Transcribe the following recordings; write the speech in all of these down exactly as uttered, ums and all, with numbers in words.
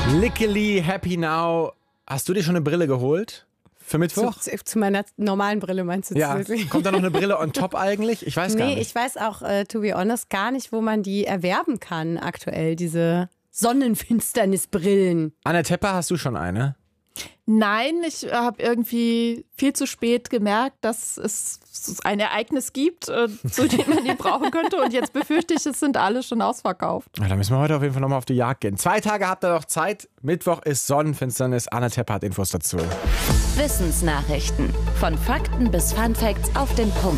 Lickily Happy Now. Hast du dir schon eine Brille geholt? Für Mittwoch? Zu, zu meiner normalen Brille meinst du? Ja. Kommt da noch eine Brille on top eigentlich? Ich weiß gar nee, nicht. ich weiß auch, äh, to be honest, gar nicht, wo man die erwerben kann aktuell, diese Sonnenfinsternisbrillen. Anna Tepper, hast du schon eine? Nein, ich habe irgendwie viel zu spät gemerkt, dass es ein Ereignis gibt, äh, zu dem man die brauchen könnte. Und jetzt befürchte ich, es sind alle schon ausverkauft. Ja, da müssen wir heute auf jeden Fall nochmal auf die Jagd gehen. Zwei Tage habt ihr noch Zeit. Mittwoch ist Sonnenfinsternis. Anna Tepper hat Infos dazu. Wissensnachrichten. Von Fakten bis Funfacts auf den Punkt.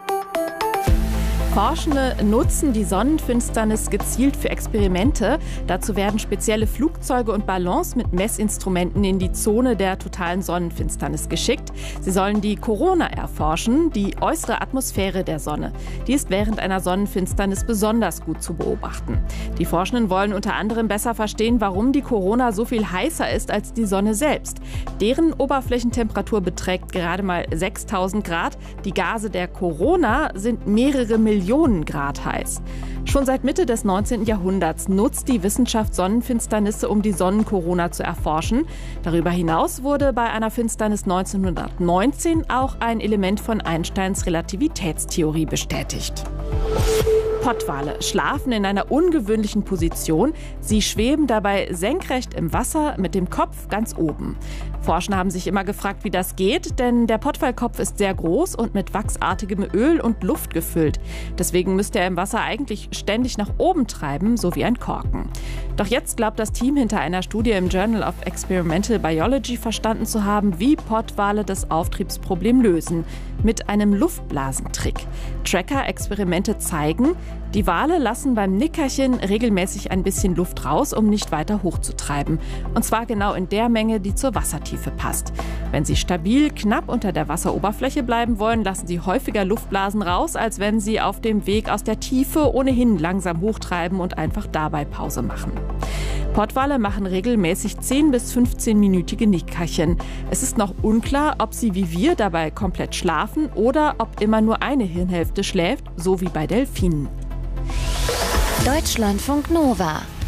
Forschende nutzen die Sonnenfinsternis gezielt für Experimente. Dazu werden spezielle Flugzeuge und Ballons mit Messinstrumenten in die Zone der totalen Sonnenfinsternis geschickt. Sie sollen die Corona erforschen, die äußere Atmosphäre der Sonne. Die ist während einer Sonnenfinsternis besonders gut zu beobachten. Die Forschenden wollen unter anderem besser verstehen, warum die Corona so viel heißer ist als die Sonne selbst. Deren Oberflächentemperatur beträgt gerade mal sechstausend Grad. Die Gase der Corona sind mehrere Millionen Millionen Grad heiß. Schon seit Mitte des neunzehnten Jahrhunderts nutzt die Wissenschaft Sonnenfinsternisse, um die Sonnenkorona zu erforschen. Darüber hinaus wurde bei einer Finsternis neunzehnhundertneunzehn auch ein Element von Einsteins Relativitätstheorie bestätigt. Pottwale schlafen in einer ungewöhnlichen Position. Sie schweben dabei senkrecht im Wasser mit dem Kopf ganz oben. Forscher haben sich immer gefragt, wie das geht, denn der Pottwalkopf ist sehr groß und mit wachsartigem Öl und Luft gefüllt. Deswegen müsste er im Wasser eigentlich ständig nach oben treiben, so wie ein Korken. Doch jetzt glaubt das Team hinter einer Studie im Journal of Experimental Biology verstanden zu haben, wie Pottwale das Auftriebsproblem lösen. Mit einem Luftblasentrick. Tracker-Experimente zeigen, die Wale lassen beim Nickerchen regelmäßig ein bisschen Luft raus, um nicht weiter hochzutreiben. Und zwar genau in der Menge, die zur Wassertiefe passt. Wenn sie stabil knapp unter der Wasseroberfläche bleiben wollen, lassen sie häufiger Luftblasen raus, als wenn sie auf dem Weg aus der Tiefe ohnehin langsam hochtreiben und einfach dabei Pause machen. Pottwale machen regelmäßig zehn bis fünfzehn-minütige Nickerchen. Es ist noch unklar, ob sie wie wir dabei komplett schlafen oder ob immer nur eine Hirnhälfte schläft, so wie bei Delfinen. Deutschlandfunk Nova